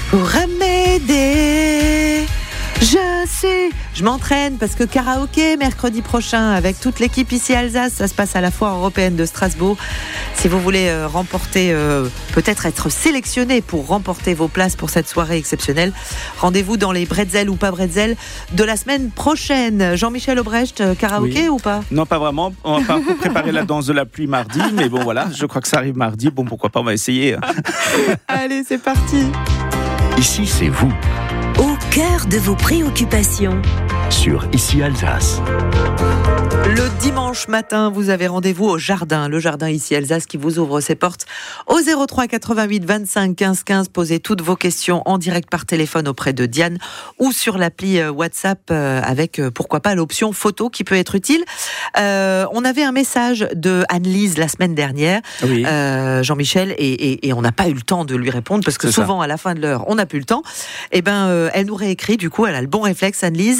Pour m'aider, je m'entraîne parce que karaoké mercredi prochain avec toute l'équipe ici à Alsace, ça se passe à la Foire européenne de Strasbourg. Si vous voulez remporter, peut-être être sélectionné pour remporter vos places pour cette soirée exceptionnelle, rendez-vous dans les bretzels ou pas bretzels de la semaine prochaine. Jean-Michel Aubrecht, karaoké ou pas ? Non, pas vraiment. On va pas préparer la danse de la pluie mardi, mais bon voilà, je crois que ça arrive mardi. Bon, pourquoi pas, on va essayer. Allez, c'est parti. Ici, c'est vous, au cœur de vos préoccupations. sur Ici Alsace. Le dimanche matin, vous avez rendez-vous au jardin. Le jardin ici Alsace qui vous ouvre ses portes au 03 88 25 15 15. Posez toutes vos questions en direct par téléphone auprès de Diane ou sur l'appli WhatsApp avec pourquoi pas l'option photo qui peut être utile. On avait un message de Anne-Lise la semaine dernière, Oui. Jean-Michel, et on n'a pas eu le temps de lui répondre parce que C'est souvent à la fin de l'heure, on n'a plus le temps. Et elle nous réécrit, du coup, elle a le bon réflexe, Anne-Lise.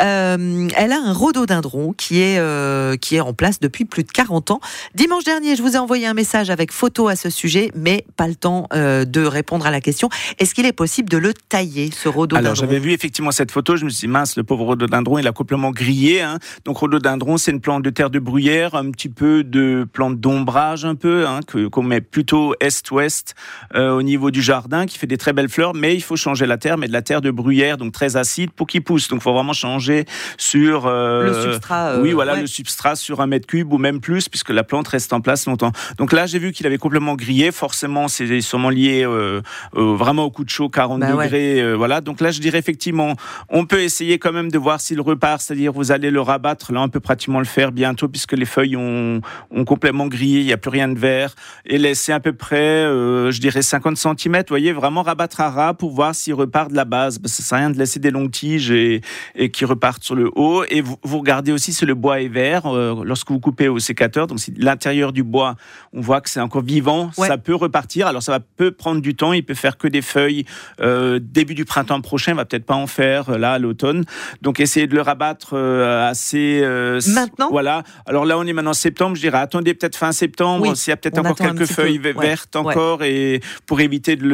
Elle a un rhododendron qui est en place depuis plus de 40 ans. Dimanche dernier, je vous ai envoyé un message avec photo à ce sujet, mais pas le temps de répondre à la question. Est-ce qu'il est possible de le tailler, ce rhododendron ? Alors, j'avais vu effectivement cette photo, je me suis dit, mince, le pauvre rhododendron, il a complètement grillé. Donc, rhododendron, c'est une plante de terre de bruyère, un petit peu de plante d'ombrage un peu, qu'on met plutôt est-ouest au niveau du jardin, qui fait des très belles fleurs, mais il faut changer la terre, mais de la terre de bruyère, donc très acide, pour qu'il pousse. Donc, il faut vraiment changer sur... le substrat. Le substrat sur 1 mètre cube ou même plus, puisque la plante reste en place longtemps. Donc là, j'ai vu qu'il avait complètement grillé. Forcément, c'est sûrement lié vraiment au coup de chaud, 40 degrés. Voilà. Donc là, je dirais effectivement, on peut essayer quand même de voir s'il repart, c'est-à-dire vous allez le rabattre. Là, on peut pratiquement le faire bientôt, puisque les feuilles ont complètement grillé, il n'y a plus rien de vert. Et laisser à peu près, je dirais 50 cm, vous voyez, vraiment rabattre à ras pour voir s'il repart de la base. Parce que ça sert à rien de laisser des longues tiges et qui repartent sur le haut. Et vous regardez aussi si le bois est vert lorsque vous coupez au sécateur. Donc si l'intérieur du bois, on voit que c'est encore vivant, ça peut repartir. Alors ça peut prendre du temps, il peut faire que des feuilles début du printemps prochain, il va peut-être pas en faire là à l'automne. Donc essayez de le rabattre assez maintenant. Voilà. Alors là on est maintenant en septembre, je dirais attendez peut-être fin septembre, s'il y a peut-être encore quelques feuilles vertes encore, et pour éviter de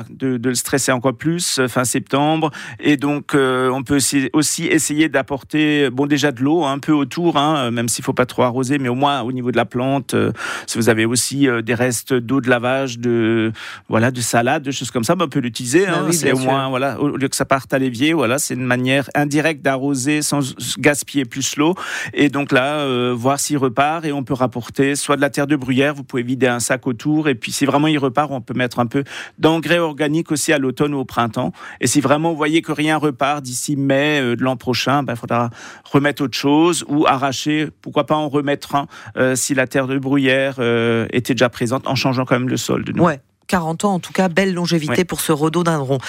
le stresser encore plus fin septembre. Et donc on peut aussi essayer d'apporter déjà de l'eau un peu autour, même s'il ne faut pas trop arroser, mais au moins au niveau de la plante, si vous avez aussi des restes d'eau de lavage, de salade, de choses comme ça, on peut l'utiliser. C'est au moins, au lieu que ça parte à l'évier, c'est une manière indirecte d'arroser sans gaspiller plus l'eau. Et donc là, voir s'il repart, et on peut rapporter soit de la terre de bruyère, vous pouvez vider un sac autour, et puis si vraiment il repart, on peut mettre un peu d'engrais organique aussi à l'automne ou au printemps. Et si vraiment vous voyez que rien repart d'ici mai de l'an prochain, il faudra remettre autre chose ou arracher, pourquoi pas en remettre un si la terre de bruyère était déjà présente, en changeant quand même le sol de nouveau. 40 ans, en tout cas, belle longévité pour ce rhododendron.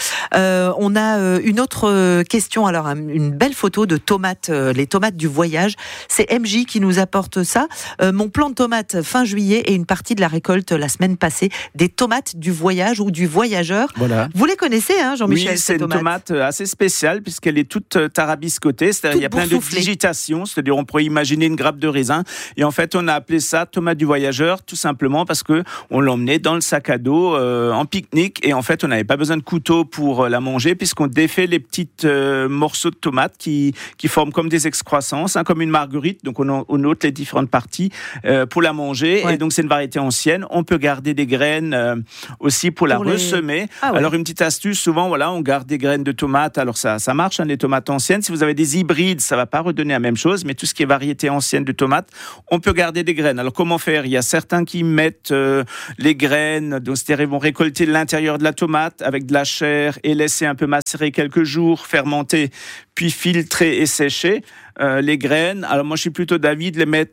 On a une autre question, alors une belle photo de tomates, les tomates du voyage. C'est MJ qui nous apporte ça. Mon plan de tomates fin juillet et une partie de la récolte la semaine passée, des tomates du voyage ou du voyageur. Voilà. Vous les connaissez, Jean-Michel? Oui, c'est une tomate assez spéciale puisqu'elle est toute tarabiscotée, c'est-à-dire il y a plein de digitations, c'est-à-dire on pourrait imaginer une grappe de raisin. Et en fait, on a appelé ça tomate du voyageur, tout simplement parce que on l'emmenait dans le sac à dos en pique-nique, et en fait on n'avait pas besoin de couteau pour la manger puisqu'on défait les petites morceaux de tomates qui forment comme des excroissances, comme une marguerite, donc on ôte les différentes parties pour la manger. Et donc c'est une variété ancienne, on peut garder des graines aussi pour la ressemer. Alors une petite astuce, souvent on garde des graines de tomates, alors ça marche, les tomates anciennes. Si vous avez des hybrides, ça va pas redonner la même chose, mais tout ce qui est variété ancienne de tomates, on peut garder des graines. Alors comment faire? Il y a certains qui mettent les graines, donc c'est-à-dire ils vont récolter l'intérieur de la tomate avec de la chair et laisser un peu macérer quelques jours, fermenter, puis filtrer et sécher les graines. Alors moi je suis plutôt d'avis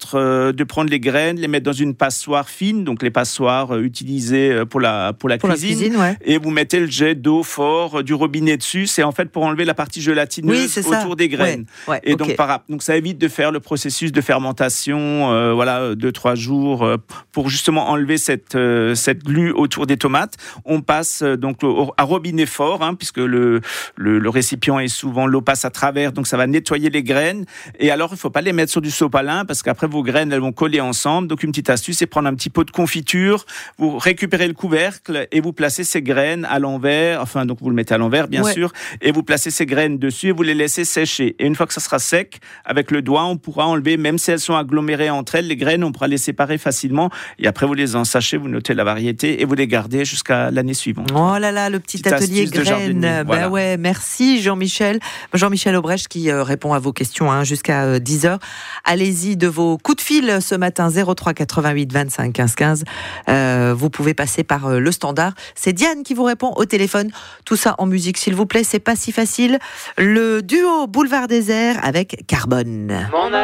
de prendre les graines, les mettre dans une passoire fine, donc les passoires utilisées pour la cuisine, et vous mettez le jet d'eau fort du robinet dessus. C'est en fait pour enlever la partie gélatineuse autour des graines. Et donc ça évite de faire le processus de fermentation 2-3 jours pour justement enlever cette glu autour des tomates. On passe donc à robinet fort, puisque le récipient est souvent, l'eau passe à travers, donc ça va nettoyer les graines. Et alors, il faut pas les mettre sur du sopalin parce qu'après vos graines, elles vont coller ensemble. Donc une petite astuce, c'est prendre un petit pot de confiture, vous récupérez le couvercle et vous placez ces graines à l'envers. Enfin, donc vous le mettez à l'envers, bien sûr, et vous placez ces graines dessus et vous les laissez sécher. Et une fois que ça sera sec, avec le doigt, on pourra enlever, même si elles sont agglomérées entre elles, les graines, on pourra les séparer facilement. Et après, vous les ensachez, vous notez la variété et vous les gardez jusqu'à l'année suivante. Oh là là, le petit atelier graines. Voilà. Ouais, merci Jean-Michel. Jean-Michel Aubrecht qui répond à vos questions jusqu'à 10h. Allez-y de vos coups de fil ce matin, 03 88 25 15 15. Vous pouvez passer par le standard. C'est Diane qui vous répond au téléphone. Tout ça en musique, s'il vous plaît, c'est pas si facile. Le duo Boulevard Désert avec Carbone.